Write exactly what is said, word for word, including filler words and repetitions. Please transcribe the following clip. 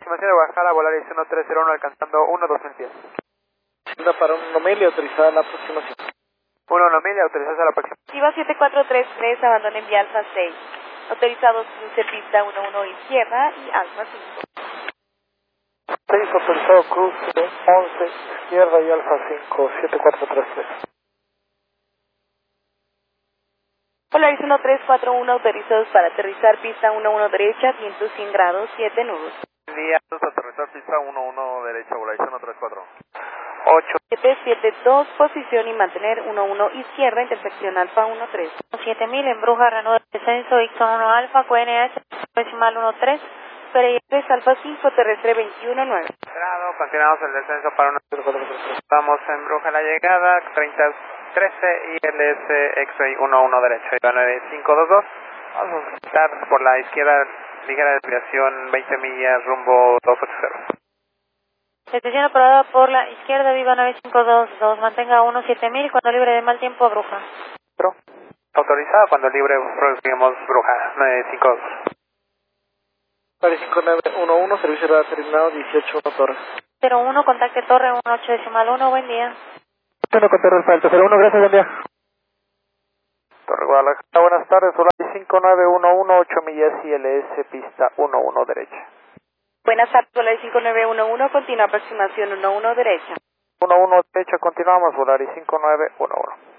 Aproximación de Guadalajara, Volaris uno tres cero uno alcanzando uno dos mil pies. Anda para un uno mil y autorizada la aproximación. uno mil y autorizados a la próxima. Activa siete cuatro tres tres, abandonen vía Alfa seis. Autorizados cruce pista uno uno izquierda y Alfa cinco. seis autorizado cruce once izquierda y Alfa cinco, siete cuatro tres tres. Polaris uno tres cuatro uno autorizados para aterrizar pista uno uno derecha, viento cien grados, siete nudos. Día, aterrizar pista uno uno derecha, Volaris uno tres cuatro. ocho. siete siete dos, posición y mantener uno uno izquierda, intersección Alfa uno tres. siete mil en Bruja, reanuda descenso, X uno Alfa, Q N H, decimal uno tres, Pereira tres Alfa cinco, terrestre veintiuno nueve. Cerrado, continuamos el descenso para una... Estamos en Bruja la llegada, treinta trece y L S X-Ray uno uno derecho, Iva nueve cinco dos dos. Vamos a estar por la izquierda, ligera desviación, veinte millas, rumbo dos ocho cero. Estación aprobada por la izquierda, Viva nueve cinco dos dos, mantenga uno siete mil cuando libre de mal tiempo, Bruja. Pro. Autorizada cuando libre, proseguimos Bruja nueve cinco dos. Volaris cinco nueve uno uno, servicio radar terminado, dieciocho torres. cero uno, contacte torre uno ocho decimal uno, buen día. Bueno, con torre alto, cero uno, gracias, buen día. Torre Guadalajara, buenas tardes, Volaris cinco nueve uno uno, ocho millas y L S pista uno uno derecha. Buenas tardes, Volaris cinco nueve uno uno, continúa aproximación uno uno derecha. uno uno derecha, continuamos, Volaris cinco nueve uno uno.